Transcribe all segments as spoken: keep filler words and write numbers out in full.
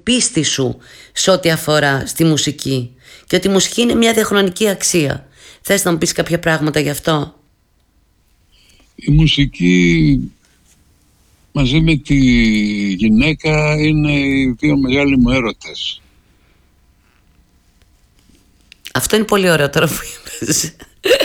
πίστη σου σε ό,τι αφορά στη μουσική και ότι η μουσική είναι μια διαχρονική αξία. Θες να μου πεις κάποια πράγματα γι' αυτό? Η μουσική μαζί με τη γυναίκα είναι οι δύο μεγάλοι μου έρωτες. Αυτό είναι πολύ ωραίο τώρα που είπες.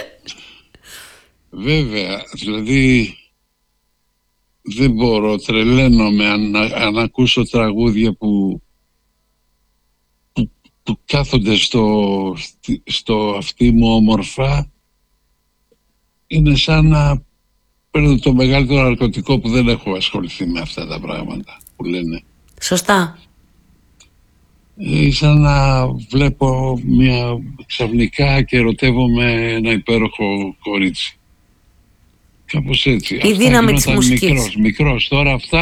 Βέβαια, δηλαδή δεν μπορώ, τρελαίνομαι αν, αν ακούσω τραγούδια που, που, που κάθονται στο, στο αυτί μου όμορφα. Είναι σαν να παίρνω το μεγαλύτερο ναρκωτικό που δεν έχω ασχοληθεί με αυτά τα πράγματα που λένε. Σωστά. Ε, σαν να βλέπω μια ξαφνικά και ερωτεύομαι ένα υπέροχο κορίτσι. Κάπως έτσι. Η δύναμη της μουσικής. Μικρός, μικρός. Τώρα αυτά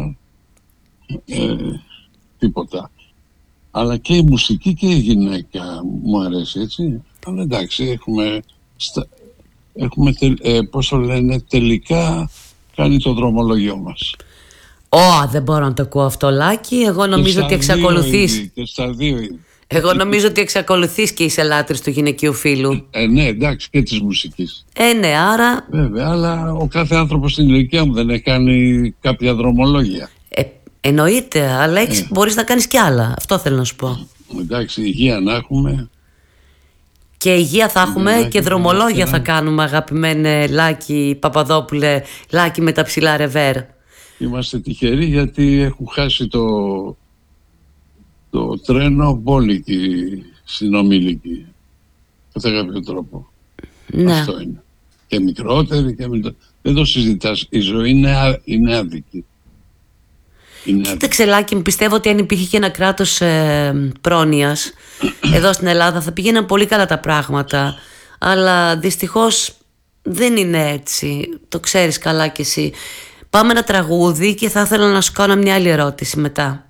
ε, τίποτα. Αλλά και η μουσική και η γυναίκα μου αρέσει, έτσι. Αλλά εντάξει, έχουμε, στα, έχουμε τε, ε, πώς το λένε, τελικά κάνει το δρομολόγιο μας. Ω, δεν μπορώ να το ακούω αυτό, Λάκη. Εγώ νομίζω ότι εξακολουθείς. Και στα δύο είδη. Εγώ νομίζω ότι εξακολουθείς και είσαι λάτρης του γυναικείου φύλου. Ε, ναι, εντάξει, και της μουσικής. Ε, ναι, άρα... Βέβαια, αλλά ο κάθε άνθρωπος στην ηλικία μου δεν έχει κάνει κάποια δρομολόγια. Ε, εννοείται, αλλά έχεις, ε. μπορείς να κάνεις κι άλλα. Αυτό θέλω να σου πω. Εντάξει, υγεία να έχουμε. Και υγεία θα έχουμε Λάκη, και δρομολόγια θα κάνουμε, αγαπημένε Λάκη Παπαδόπουλε, Λάκη με τα ψηλά ρεβέρ. Είμαστε τυχεροί γιατί έχουν χάσει το, το τρένο μπόλικοι συνομήλικοι. Κατά κάποιο τρόπο. Ναι. Αυτό είναι. Και μικρότεροι και μικρότεροι. Δεν το συζητάς. Η ζωή είναι, είναι άδικη. Κοίταξε, Λάκη μου, πιστεύω ότι αν υπήρχε και ένα κράτος ε, πρόνοιας εδώ στην Ελλάδα θα πήγαιναν πολύ καλά τα πράγματα. Αλλά δυστυχώς δεν είναι έτσι. Το ξέρεις καλά κι εσύ. Πάμε ένα τραγούδι και θα ήθελα να σου κάνω μια άλλη ερώτηση μετά.